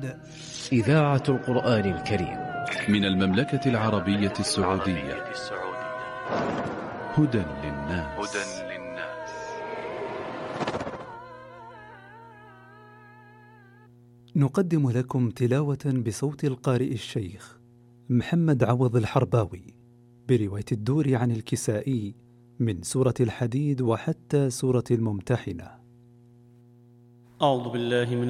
الحديد. إذاعة القرآن الكريم من المملكة العربية السعودية. هدى للناس. نقدم لكم تلاوة بصوت القارئ الشيخ محمد عوض الحرباوي برواية الدور عن الكسائي من سورة الحديد وحتى سورة الممتحنة. أعوذ بالله من